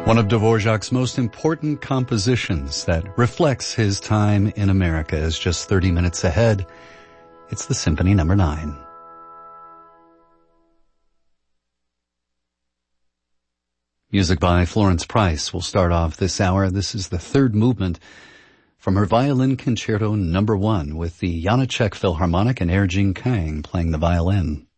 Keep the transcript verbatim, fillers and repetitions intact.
One of Dvorak's most important compositions that reflects his time in America is just thirty minutes ahead. It's the Symphony Number nine. Music by Florence Price will start off this hour. This is the third movement from her Violin Concerto Number one with the Janacek Philharmonic and Erjin Kang playing the violin.